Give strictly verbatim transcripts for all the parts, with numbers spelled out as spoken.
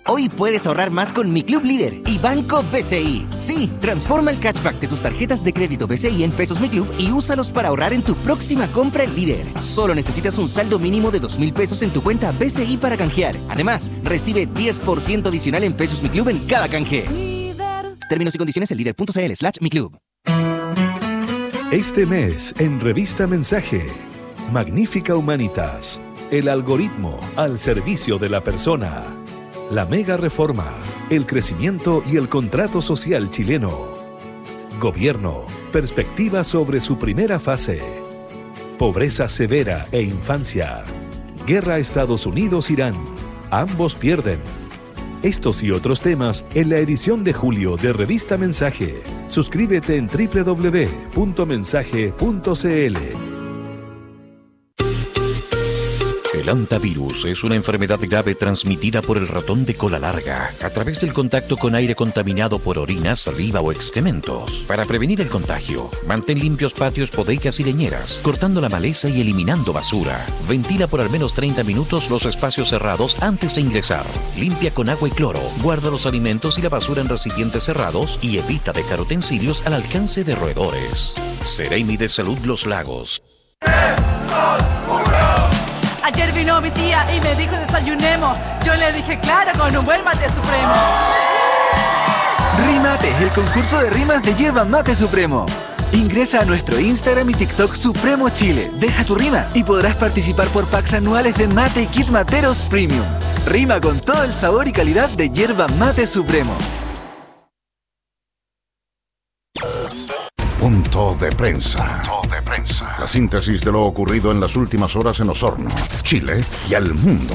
Hoy puedes ahorrar más con Mi Club Líder y Banco B C I. Sí, transforma el cashback de tus tarjetas de crédito B C I en pesos Mi Club y úsalos para ahorrar en tu próxima compra en Líder. Solo necesitas un saldo mínimo de dos mil pesos en tu cuenta B C I para canjear. Además, recibe diez por ciento adicional en pesos Mi Club en cada canje. Líder. Términos y condiciones en líder.cl slash Mi Club. Este mes, en Revista Mensaje, Magnífica Humanitas, el algoritmo al servicio de la persona. La mega reforma, el crecimiento y el contrato social chileno. Gobierno, perspectiva sobre su primera fase. Pobreza severa e infancia. Guerra Estados Unidos-Irán. Ambos pierden. Estos y otros temas en la edición de julio de Revista Mensaje. Suscríbete en doble u doble u doble u punto mensaje punto c l. El hantavirus es una enfermedad grave transmitida por el ratón de cola larga a través del contacto con aire contaminado por orina, saliva o excrementos. Para prevenir el contagio, mantén limpios patios, bodegas y leñeras, cortando la maleza y eliminando basura. Ventila por al menos treinta minutos los espacios cerrados antes de ingresar. Limpia con agua y cloro. Guarda los alimentos y la basura en recipientes cerrados y evita dejar utensilios al alcance de roedores. Seremi de Salud Los Lagos. Ayer vino mi tía y me dijo desayunemos. Yo le dije claro, con un buen mate supremo. Rimate, el concurso de rimas de Yerba Mate Supremo. Ingresa a nuestro Instagram y TikTok Supremo Chile. Deja tu rima y podrás participar por packs anuales de mate y kit materos premium. Rima con todo el sabor y calidad de Yerba Mate Supremo. Punto de prensa. Punto de prensa. La síntesis de lo ocurrido en las últimas horas en Osorno, Chile y al mundo.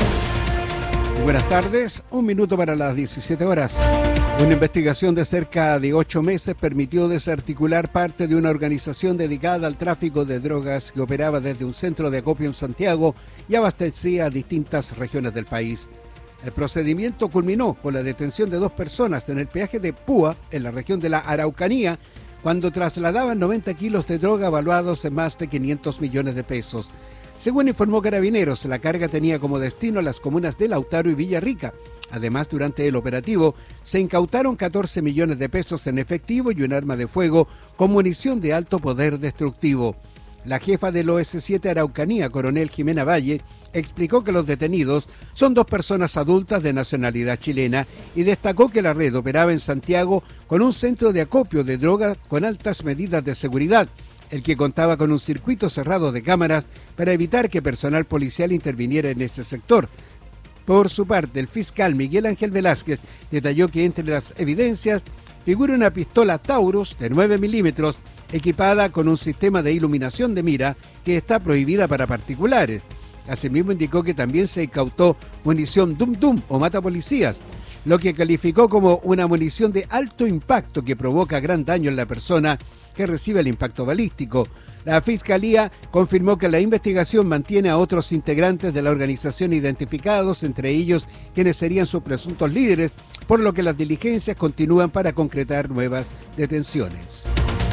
Buenas tardes, un minuto para las diecisiete horas. Una investigación de cerca de ocho meses permitió desarticular parte de una organización dedicada al tráfico de drogas que operaba desde un centro de acopio en Santiago y abastecía a distintas regiones del país. El procedimiento culminó con la detención de dos personas en el peaje de Púa, en la región de la Araucanía, cuando trasladaban noventa kilos de droga evaluados en más de quinientos millones de pesos. Según informó Carabineros, la carga tenía como destino las comunas de Lautaro y Villarrica. Además, durante el operativo, se incautaron catorce millones de pesos en efectivo y un arma de fuego con munición de alto poder destructivo. La jefa del O S siete Araucanía, coronel Jimena Valle, explicó que los detenidos son dos personas adultas de nacionalidad chilena y destacó que la red operaba en Santiago con un centro de acopio de drogas con altas medidas de seguridad, el que contaba con un circuito cerrado de cámaras para evitar que personal policial interviniera en ese sector. Por su parte, el fiscal Miguel Ángel Velázquez detalló que entre las evidencias figura una pistola Taurus de nueve milímetros equipada con un sistema de iluminación de mira que está prohibida para particulares. Asimismo indicó que también se incautó munición Dum Dum o mata policías, lo que calificó como una munición de alto impacto que provoca gran daño en la persona que recibe el impacto balístico. La Fiscalía confirmó que la investigación mantiene a otros integrantes de la organización identificados, entre ellos quienes serían sus presuntos líderes, por lo que las diligencias continúan para concretar nuevas detenciones.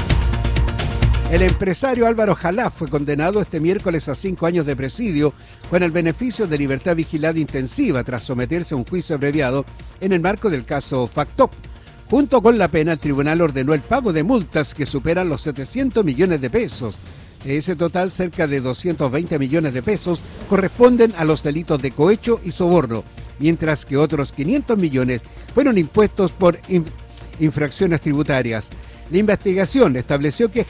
El empresario Álvaro Jalaf fue condenado este miércoles a cinco años de presidio con el beneficio de libertad vigilada intensiva tras someterse a un juicio abreviado en el marco del caso Factop. Junto con la pena, el tribunal ordenó el pago de multas que superan los setecientos millones de pesos. De ese total, cerca de doscientos veinte millones de pesos corresponden a los delitos de cohecho y soborno, mientras que otros quinientos millones fueron impuestos por inf- infracciones tributarias. La investigación estableció que